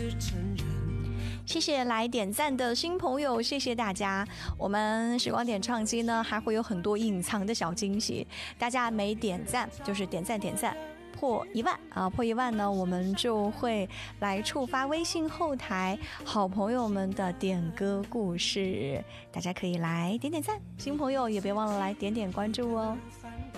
自承认。 谢谢来点赞的新朋友，谢谢大家。我们时光点唱机呢，还会有很多隐藏的小惊喜，大家每点赞就是点赞破1万啊！破1万呢，我们就会来触发微信后台好朋友们的点歌故事，大家可以来点点赞，新朋友也别忘了来点点关注哦。